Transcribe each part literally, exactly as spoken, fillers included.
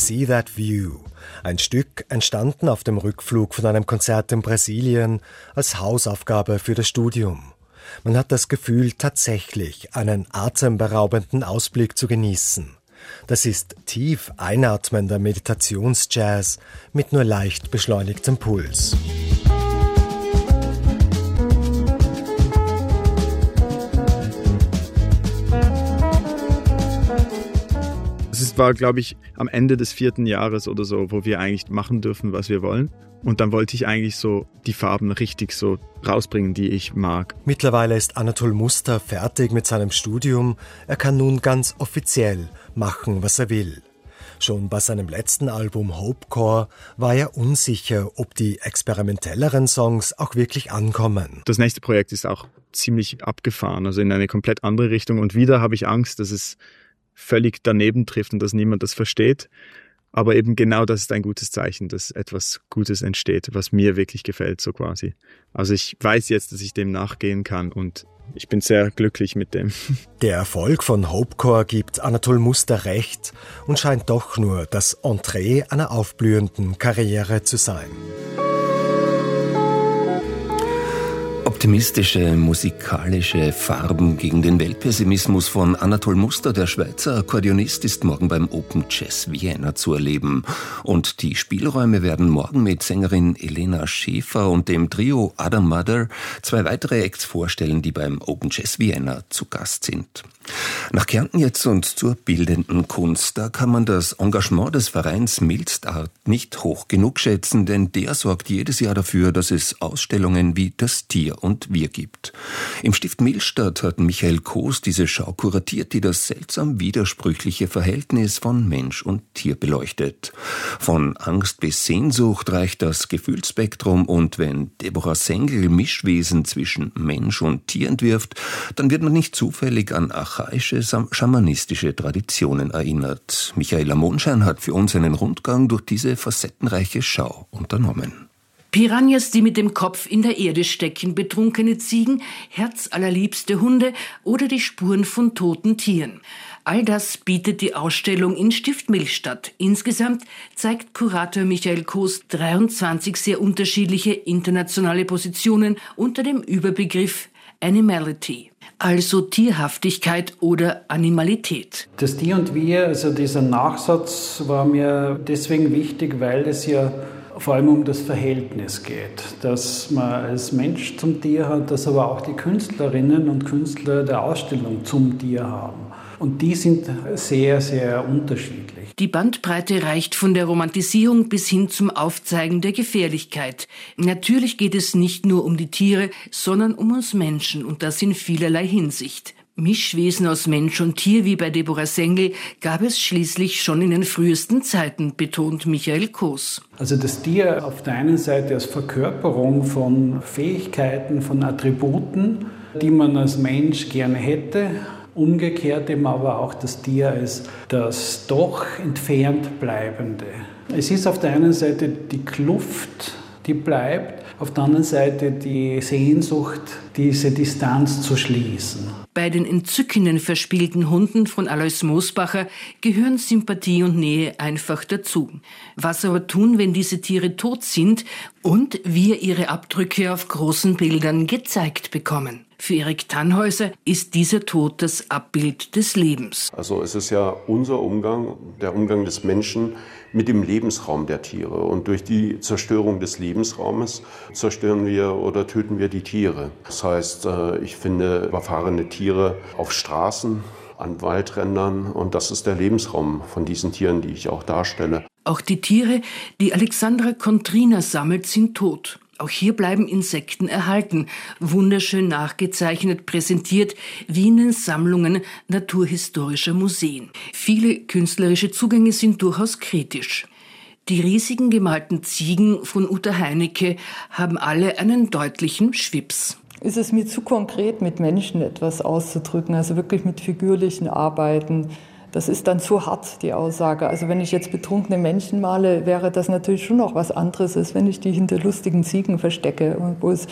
See That View, ein Stück entstanden auf dem Rückflug von einem Konzert in Brasilien als Hausaufgabe für das Studium. Man hat das Gefühl, tatsächlich einen atemberaubenden Ausblick zu genießen. Das ist tief einatmender Meditationsjazz mit nur leicht beschleunigtem Puls. Es war, glaube ich, am Ende des vierten Jahres oder so, wo wir eigentlich machen dürfen, was wir wollen. Und dann wollte ich eigentlich so die Farben richtig so rausbringen, die ich mag. Mittlerweile ist Anatol Muster fertig mit seinem Studium. Er kann nun ganz offiziell machen, was er will. Schon bei seinem letzten Album Hopecore war er unsicher, ob die experimentelleren Songs auch wirklich ankommen. Das nächste Projekt ist auch ziemlich abgefahren, also in eine komplett andere Richtung. Und wieder habe ich Angst, dass es völlig daneben trifft und dass niemand das versteht. Aber eben genau das ist ein gutes Zeichen, dass etwas Gutes entsteht, was mir wirklich gefällt, so quasi. Also ich weiß jetzt, dass ich dem nachgehen kann und ich bin sehr glücklich mit dem. Der Erfolg von Hopecore gibt Anatol Muster recht und scheint doch nur das Entree einer aufblühenden Karriere zu sein. Optimistische musikalische Farben gegen den Weltpessimismus von Anatol Muster, der Schweizer Akkordeonist, ist morgen beim Open Jazz Vienna zu erleben. Und die Spielräume werden morgen mit Sängerin Elena Schäfer und dem Trio Other Mother zwei weitere Acts vorstellen, die beim Open Jazz Vienna zu Gast sind. Nach Kärnten jetzt und zur bildenden Kunst. Da kann man das Engagement des Vereins Milstart nicht hoch genug schätzen, denn der sorgt jedes Jahr dafür, dass es Ausstellungen wie Das Tier und Wir gibt. Im Stift Millstatt hat Michael Koos diese Schau kuratiert, die das seltsam widersprüchliche Verhältnis von Mensch und Tier beleuchtet. Von Angst bis Sehnsucht reicht das Gefühlsspektrum und wenn Deborah Sengel Mischwesen zwischen Mensch und Tier entwirft, dann wird man nicht zufällig an archaische, schamanistische Traditionen erinnert. Michaela Mondschein hat für uns einen Rundgang durch diese facettenreiche Schau unternommen. Piranhas, die mit dem Kopf in der Erde stecken, betrunkene Ziegen, herzallerliebste Hunde oder die Spuren von toten Tieren. All das bietet die Ausstellung in Stift Millstatt. Insgesamt zeigt Kurator Michael Koos dreiundzwanzig sehr unterschiedliche internationale Positionen unter dem Überbegriff Animality, also Tierhaftigkeit oder Animalität. Das Tier und Wir, also dieser Nachsatz war mir deswegen wichtig, weil es ja vor allem um das Verhältnis geht, dass man als Mensch zum Tier hat, dass aber auch die Künstlerinnen und Künstler der Ausstellung zum Tier haben. Und die sind sehr, sehr unterschiedlich. Die Bandbreite reicht von der Romantisierung bis hin zum Aufzeigen der Gefährlichkeit. Natürlich geht es nicht nur um die Tiere, sondern um uns Menschen und das in vielerlei Hinsicht. Mischwesen aus Mensch und Tier wie bei Deborah Sengel gab es schließlich schon in den frühesten Zeiten, betont Michael Koos. Also das Tier auf der einen Seite als Verkörperung von Fähigkeiten, von Attributen, die man als Mensch gerne hätte. Umgekehrt eben aber auch das Tier als das doch entfernt Bleibende. Es ist auf der einen Seite die Kluft, die bleibt, auf der anderen Seite die Sehnsucht, diese Distanz zu schließen. Bei den entzückenden verspielten Hunden von Alois Mosbacher gehören Sympathie und Nähe einfach dazu. Was aber tun, wenn diese Tiere tot sind und wir ihre Abdrücke auf großen Bildern gezeigt bekommen? Für Erik Tannhäuser ist dieser Tod das Abbild des Lebens. Also es ist ja unser Umgang, der Umgang des Menschen mit dem Lebensraum der Tiere. Und durch die Zerstörung des Lebensraumes zerstören wir oder töten wir die Tiere. Das heißt, ich finde überfahrene Tiere auf Straßen, an Waldrändern und das ist der Lebensraum von diesen Tieren, die ich auch darstelle. Auch die Tiere, die Alexandra Kontrina sammelt, sind tot. Auch hier bleiben Insekten erhalten, wunderschön nachgezeichnet, präsentiert wie in den Sammlungen naturhistorischer Museen. Viele künstlerische Zugänge sind durchaus kritisch. Die riesigen gemalten Ziegen von Uta Heinecke haben alle einen deutlichen Schwips. Ist es mir zu konkret, mit Menschen etwas auszudrücken, also wirklich mit figürlichen Arbeiten? Das ist dann zu hart, die Aussage. Also wenn ich jetzt betrunkene Menschen male, wäre das natürlich schon noch was anderes, als wenn ich die hinter lustigen Ziegen verstecke, wo es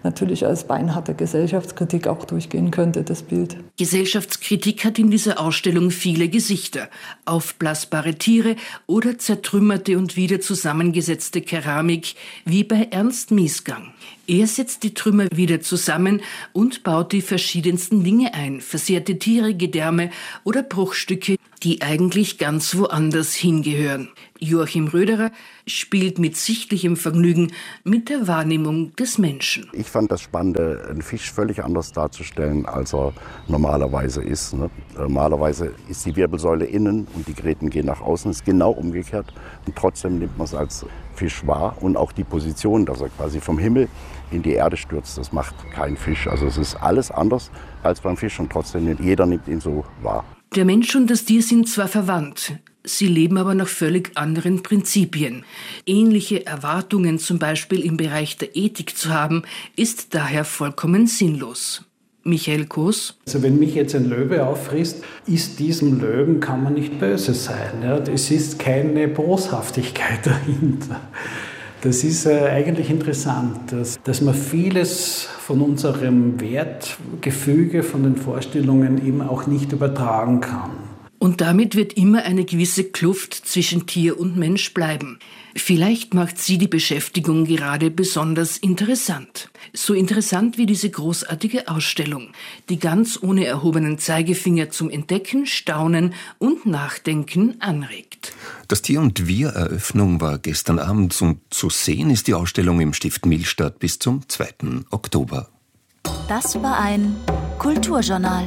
natürlich als beinharte Gesellschaftskritik auch durchgehen könnte, das Bild. Gesellschaftskritik hat in dieser Ausstellung viele Gesichter. Aufblasbare Tiere oder zertrümmerte und wieder zusammengesetzte Keramik, wie bei Ernst Miesgang. Er setzt die Trümmer wieder zusammen und baut die verschiedensten Dinge ein, versehrte Tiere, Gedärme oder Bruchstücke, die eigentlich ganz woanders hingehören. Joachim Röderer spielt mit sichtlichem Vergnügen mit der Wahrnehmung des Menschen. Ich fand das Spannende, einen Fisch völlig anders darzustellen, als er normalerweise ist. Ne? Normalerweise ist die Wirbelsäule innen und die Gräten gehen nach außen. Das ist genau umgekehrt. Und trotzdem nimmt man es als Fisch wahr. Und auch die Position, dass er quasi vom Himmel in die Erde stürzt, das macht kein Fisch. Also es ist alles anders als beim Fisch und trotzdem nimmt jeder nimmt ihn so wahr. Der Mensch und das Tier sind zwar verwandt, sie leben aber nach völlig anderen Prinzipien. Ähnliche Erwartungen zum Beispiel im Bereich der Ethik zu haben, ist daher vollkommen sinnlos. Michael Koos. Also wenn mich jetzt ein Löwe auffrisst, ist diesem Löwen kann man nicht böse sein. Ja? Es ist keine Boshaftigkeit dahinter. Das ist äh, eigentlich interessant, dass, dass man vieles von unserem Wertgefüge, von den Vorstellungen eben auch nicht übertragen kann. Und damit wird immer eine gewisse Kluft zwischen Tier und Mensch bleiben. Vielleicht macht sie die Beschäftigung gerade besonders interessant. So interessant wie diese großartige Ausstellung, die ganz ohne erhobenen Zeigefinger zum Entdecken, Staunen und Nachdenken anregt. Das Tier und Wir Eröffnung war gestern Abend und zu sehen ist die Ausstellung im Stift Millstatt bis zum zweiten Oktober. Das war ein Kulturjournal.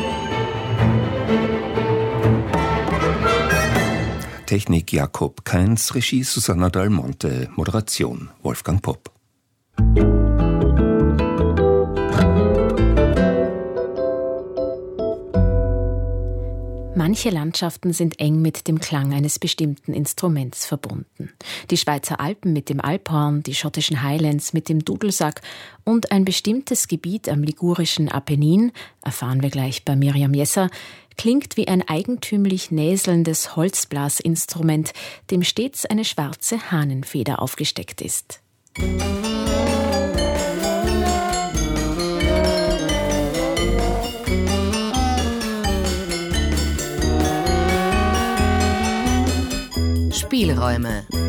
Technik Jakob Kainz, Regie Susanna Dalmonte, Moderation Wolfgang Popp. Manche Landschaften sind eng mit dem Klang eines bestimmten Instruments verbunden. Die Schweizer Alpen mit dem Alphorn, die schottischen Highlands mit dem Dudelsack und ein bestimmtes Gebiet am ligurischen Apennin, erfahren wir gleich bei Miriam Jesser, klingt wie ein eigentümlich näselndes Holzblasinstrument, dem stets eine schwarze Hahnenfeder aufgesteckt ist. Spielräume.